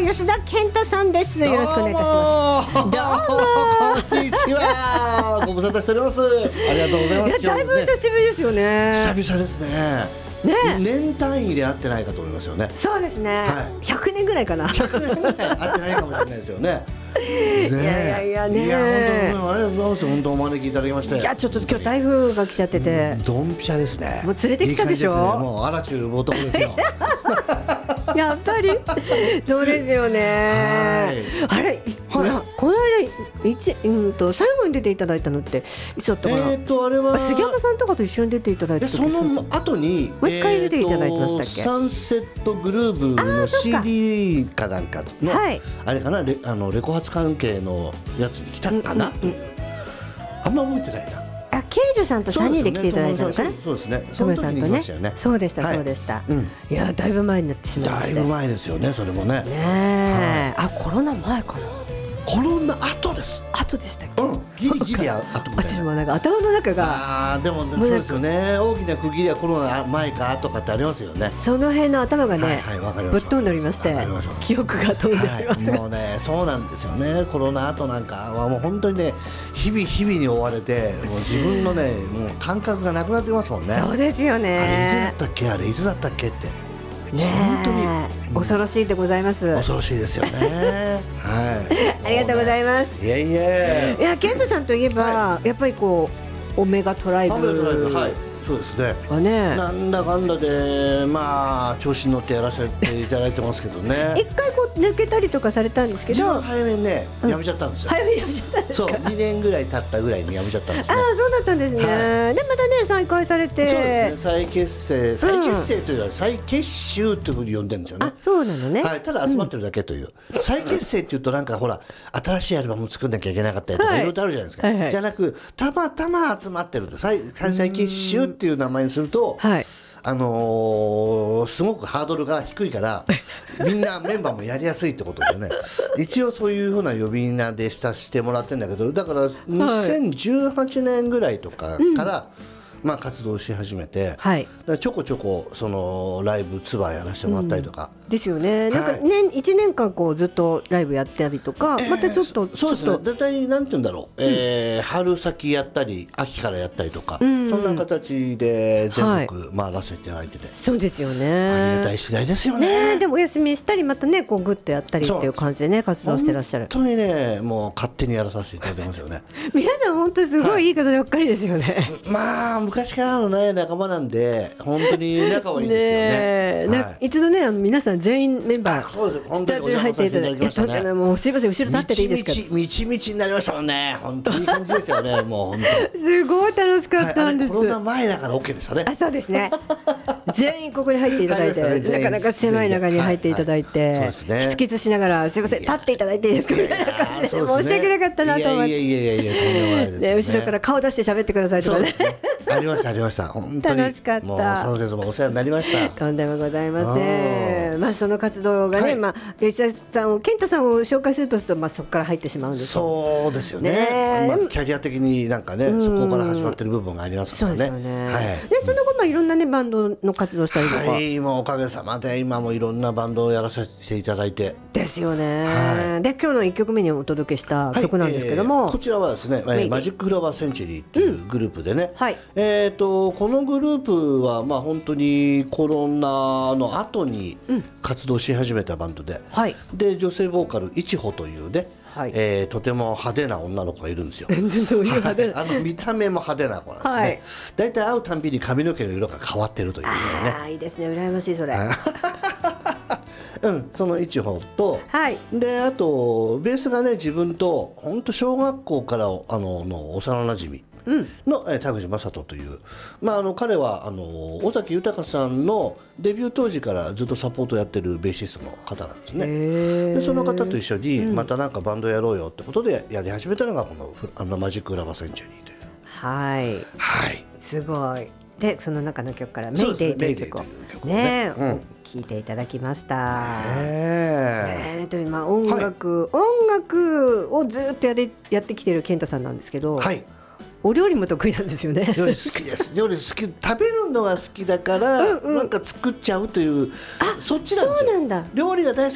吉田健太さんです。よろしくお願いいたします。どうもこんにちは。ご無沙汰しております。ありがとうございます。 いやだいぶ久しぶりですよね。 久々ですね。年単位で会ってないかと思いますよね。 そうですね、 はい、 100年ぐらいかな。 100年ぐらい会ってないかもしれないですよね。 いやいやね、 いや本当ありがとうございます。本当お招きいただきまして。 いやちょっと今日台風が来ちゃってて、 ドンピシャですね。 もう連れてきたでしょ。 いい感じですね。もう荒中男ですよ。 やっぱりそうですよね。あれ、この間最後に出ていただいたのっていつだったかな。 あれは杉山さんとかと一緒に出ていただいた時、 その後にもう一回出ていただいてましたっけ。 サンセットグルーヴの CD かなんかの、あれかな、レコ発関係のやつに来たかな、あんま覚えてないな。 ケイジュさんと3人で来ていただいたのかな。 そうですね。その時に来ましたよね。 そうでしたそうでした。いやだいぶ前になってしまいました。 だいぶ前ですよね。それもね。 あ、コロナ前かな。 コロナ後です。 後でしたっけ。 ギリギリ後みたいな。 私もなんか頭の中が。 でもそうですよね。大きな区切りはコロナ前か後かってありますよね。 その辺の頭がね、ぶっ飛んでおりまして、記憶が飛んでおります。 もうね、そうなんですよね。コロナ後なんかはもう本当にね、日々に追われて、もう自分のね、もう感覚がなくなってますもんね。 そうですよね。 あれいつだったっけって。 本当に恐ろしいでございます。 恐ろしいですよね。はい。 ありがとうございます。 いや健太さんといえば、やっぱりこうオメガトライブ。 はい。そうですね。なんだかんだでまあ調子に乗ってやらせていただいてますけどね。 一回こう抜けたりとかされたんですけど、 早めにねやめちゃったんですよ。 早めにやめちゃったんですか。 そう2年ぐらい経ったぐらいにやめちゃったんですね。 そうだったんですね。でまたね再開されて。 そうですね。再結成というのは再結集というふうに呼んでるんですよね。 そうなのね。 はい。ただ集まってるだけという。再結成っていうとなんかほら新しいアルバム作んなきゃいけなかったりとかいろいろあるじゃないですか。じゃなくたまたま集まってると再結集っていう名前にすると、すごくハードルが低いからみんなメンバーもやりやすいってことでね一応そういうふうな呼び名でしてもらってるんだけど、だから2018年ぐらいとかから、活動し始めて、ちょこちょこそのライブツアーやらせてもらったりとか、 ですよね。なんか1年間こうずっとライブやったりとか、またちょっとそうですね。だいたいなんて言うんだろう、春先やったり秋からやったりとか、そんな形で全国回らせていただいてて、 そうですよね。 ありがたい次第ですよね。 でもお休みしたりまたねこうグッとやったりっていう感じでね活動してらっしゃる。 本当にねもう勝手にやらさせていただいてますよね。 皆さん本当にすごいいい方ばっかりですよね。 昔からのね仲間なんで本当に仲はいいですよね。 一度ね皆さん全員メンバースタジオに入っていただいて、もうすいません後ろ立ってていいですか。 みちになりましたもんね。本当にいい感じですよね。もう本当すごい楽しかったんです。 コロナ前だから OK でしたね。 そうですね。全員ここに入っていただいて、なかなか狭い中に入っていただいて、キツキツしながらすいません立っていただいていいですかみたいな感じで申し訳なかったなと思って。 いやとんでもないですね。 後ろから顔出して喋ってくださいとかね。 ありました本当に楽しかった。 もうその節もお世話になりました。 とんでもございません。その活動がね、吉田さん健太さんを紹介するとするとそこから入ってしまうんですよ。 そうですよね。キャリア的になんかねそこから始まってる部分がありますからね。 そうですよね。その後いろんなねバンドの活動したりとか。 もうおかげさまで今もいろんなバンドをやらせていただいて。 ですよね。で今日の1曲目にお届けした曲なんですけども、 こちらはですねマジックフラワーセンチュリーっていうグループでね。このグループは本当にコロナの後に活動し始めたバンドで、で女性ボーカルいちほというね、とても派手な女の子がいるんですよ。見た目も派手な子なんですね。だいたい会うたんびに髪の毛の色が変わってるというね。 いいですね。羨ましいそれ。 そのいちほと、であとベースがね自分と本当小学校からの幼なじみの田口雅人という、彼は尾崎豊さんのデビュー当時からずっとサポートやってるベーシストの方なんですね。でその方と一緒にまたなんかバンドやろうよってことでやり始めたのがこのマジックフラワーセンチュリーという。 すごい。でその中の曲から「メイデイ」という曲をね聴いていただきました。音楽をずっとやってきてる健太さんなんですけど、お料理も得意なんですよね。 料理好きです。料理好き、食べるのが好きだからなんか作っちゃうという、そっちなんですよ。 そうなんだ。 料理が大好